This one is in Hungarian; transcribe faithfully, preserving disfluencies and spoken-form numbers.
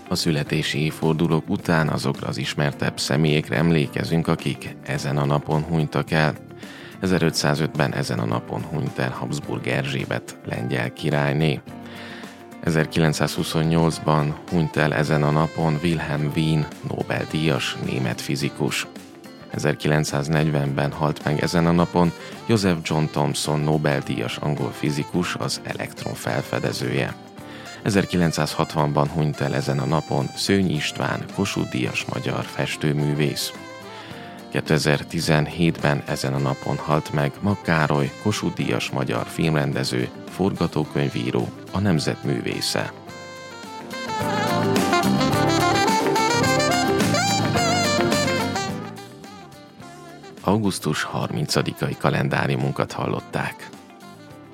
A születési évfordulók után azokra az ismertebb személyekre emlékezünk, akik ezen a napon hunytak el. ezerötszázötben ezen a napon hunyt el Habsburg Erzsébet lengyel királyné. ezerkilencszázhuszonnyolcban hunyt el ezen a napon Wilhelm Wien Nobel-díjas német fizikus. ezerkilencszáznegyvenben halt meg ezen a napon Joseph John Thomson Nobel-díjas angol fizikus, az elektron felfedezője. ezerkilencszázhatvanban hunyt el ezen a napon Szőny István Kossuth-díjas magyar festőművész. kétezer-tizenhétben ezen a napon halt meg Mag Károly Kossuth-díjas magyar filmrendező, forgatókönyvíró, a nemzet művésze. augusztus harmincadikai kalendáriumunkat hallották.